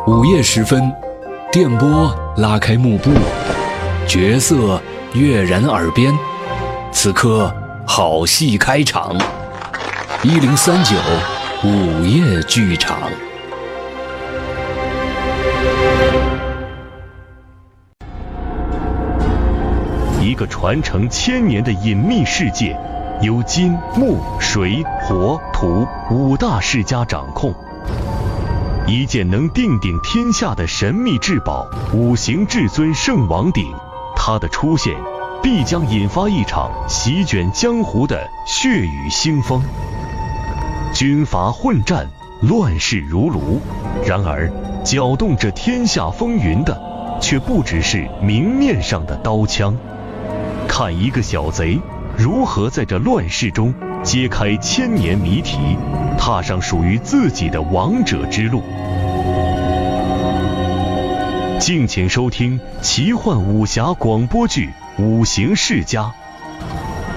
午夜时分，电波拉开幕布，角色跃然耳边。此刻，好戏开场。1039午夜剧场。 一个传承1000年的隐秘世界，由金、木、水、火、土5大世家掌控。一件能定鼎天下的神秘至宝——五行至尊圣王鼎，它的出现必将引发一场席卷江湖的血雨腥风。军阀混战，乱世如炉。然而，搅动这天下风云的，却不只是明面上的刀枪。看一个小贼如何在这乱世中揭开1000年谜题，踏上属于自己的王者之路。敬请收听奇幻武侠广播剧《五行世家》，